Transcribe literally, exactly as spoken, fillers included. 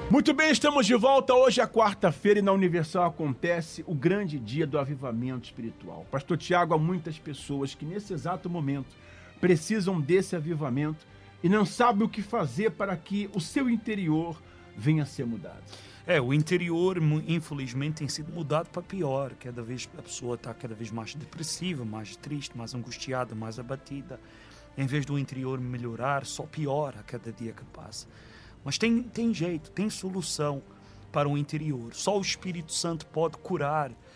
Muito bem, estamos de volta. Hoje é quarta-feira e na Universal acontece o grande dia do avivamento espiritual. Pastor Tiago, há muitas pessoas que nesse exato momento precisam desse avivamento e não sabem o que fazer para que o seu interior venha a ser mudado. É, o interior, infelizmente, tem sido mudado para pior. Cada vez a pessoa está cada vez mais depressiva, mais triste, mais angustiada, mais abatida. Em vez do interior melhorar, só piora a cada dia que passa. Mas tem, tem jeito, tem solução para o interior. Só o Espírito Santo pode curar